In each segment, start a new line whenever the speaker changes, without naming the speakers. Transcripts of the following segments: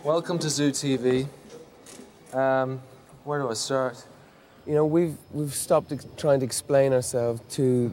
Welcome to Zoo TV. Where do I start?
You know, we've stopped trying to explain ourselves to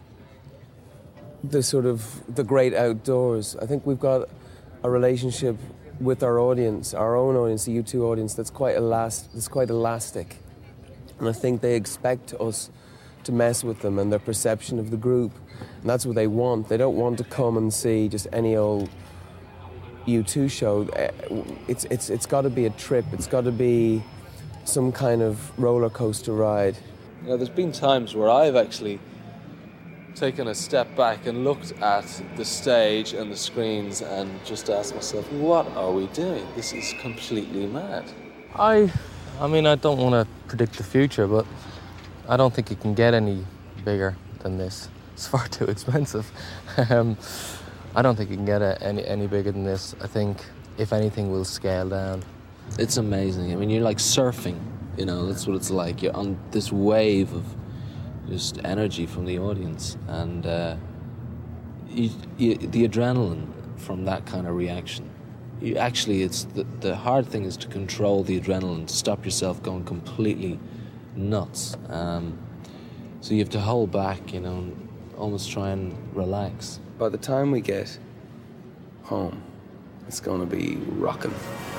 the great outdoors. I think we've got a relationship with our audience, our own audience, the U2 audience, that's quite elastic. And I think they expect us to mess with them and their perception of the group. And that's what they want. They don't want to come and see just any old U2 show. It's got to be a trip. It's got to be some kind of roller coaster ride.
You know, there's been times where I've actually taken a step back and looked at the stage and the screens and just asked myself, what are we doing? This is completely mad.
I mean, I don't want to predict the future, but I don't think it can get any bigger than this. It's far too expensive. I don't think it can get any bigger than this. I think, if anything, we'll scale down.
It's amazing. I mean, you're like surfing, you know, that's what it's like. You're on this wave of just energy from the audience, and the adrenaline from that kind of reaction. It's the hard thing is to control the adrenaline, to stop yourself going completely nuts. So you have to hold back, you know, and almost try and relax.
By the time we get home, it's going to be rocking.